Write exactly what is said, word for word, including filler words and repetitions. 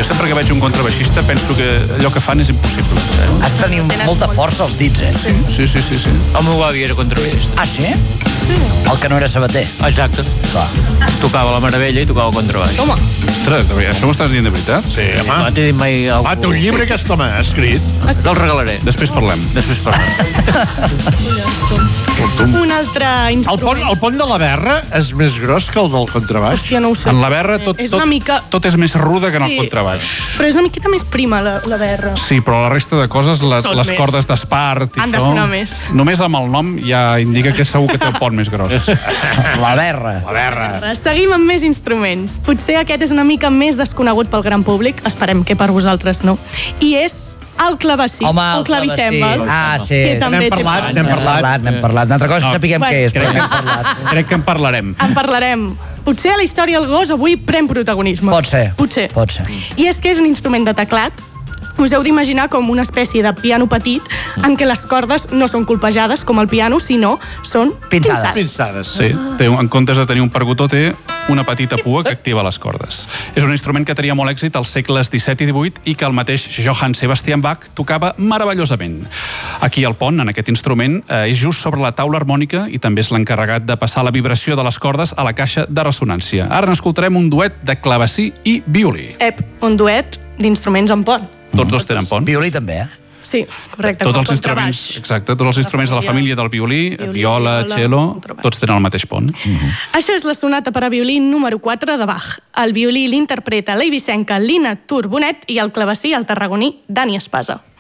Jo sempre que veig un contrabaixista penso que allò que fan és impossible. Has de tenir molta força als dits, eh? Sí, sí, sí, sí. El meu avi era contrabaixista. Ah, sí? Sí. El que no era sabater. Exacte. Clar. Tocava la meravella i tocava contrabaix. Home. Ostres, això m'ho estàs dient de veritat? Sí, No home. t'he dit mai algú. Ah, té un llibre aquest home ha escrit. Te'l regalaré. Després parlem. Després parlem. Un altre El instrument. pont, el pont de la Verra és més gros que el del contrabaix. Hòstia, no ho sé. En la berra tot, És tot, una mica... tot és més ruda que en el Sí. contrabaix. Però és una miqueta més prima, la, la berra. Sí, però la resta de coses, les, Tot les més. cordes d'espart i Han de això, sonar més. només amb el nom ja indica que segur que té el pont més gros. La berra. La Verra. Seguim amb més instruments. Potser aquest és una mica més desconegut pel gran públic, esperem que per vosaltres no. I és el clavecí, Home, el clavicèmbal. Ah, sí. Que també N'hem té parlat, pont. n'hem parlat. N'hem parlat. Una altra cosa que No, sapiguem bueno, què és, però crec n'hem que- parlat. Crec que en parlarem. En parlarem. Potser a la història el gos avui pren protagonisme. Pot ser. Potser. Pot ser. I és que és un instrument de teclat. Us heu d'imaginar com una espècie de piano petit en què les cordes no són colpejades com el piano, sinó són Pinçades. pinçades. Pinçades. Sí, té, en comptes de tenir un percutó, té una petita pua que activa les cordes. És un instrument que tenia molt èxit als segles disset i divuit i que el mateix Johann Sebastian Bach tocava meravellosament. Aquí al pont, en aquest instrument, eh, és just sobre la taula harmònica i també és l'encarregat de passar la vibració de les cordes a la caixa de ressonància. Ara n'escoltarem un duet de clavecí i violí. Ep, un duet d'instruments en pont. Tots dos tenen pont. Violí també, eh? Sí, correcte. Tots com els el instruments, contrabaix. exacte, tots els instruments de la família del violí, Violí, viola, viola, cello, contrabaix. tots tenen el mateix pont. Això és la sonata per a violí número quatre de Bach. El violí l'interpreta l'eivissenca Lina Tur Bonet i el clavecí el tarragoní Dani Espasa.